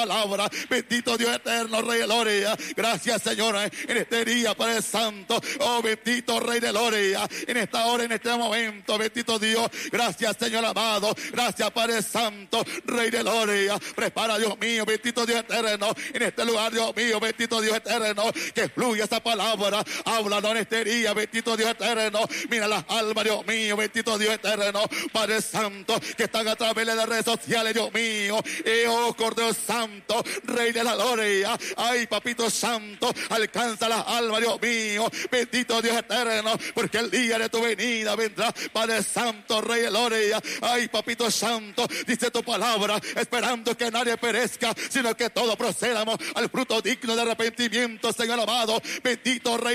palabra. Bendito Dios eterno, Rey de gloria. Gracias, Señor, en este día, Padre Santo. Oh, bendito Rey de gloria. En esta hora, en este momento, bendito Dios. Gracias, Señor amado. Gracias, Padre Santo, Rey de gloria. Prepara, Dios mío, bendito Dios eterno. En este lugar, Dios mío, bendito Dios eterno. Que fluya esa palabra. Háblanos en este día, bendito Dios eterno. Mira las almas, Dios mío, bendito Dios eterno. Padre Santo, que están a través de las redes sociales, Dios mío. Oh, Cordero Santo, Rey de la gloria. Ay, Papito Santo, alcanza las almas, Dios mío. Bendito Dios eterno, porque el día de tu venida vendrá, Padre Santo, Rey de gloria. Ay, Papito Santo, dice tu palabra, esperando que nadie perezca, sino que todos procedamos al fruto digno de arrepentimiento, Señor amado. Bendito Rey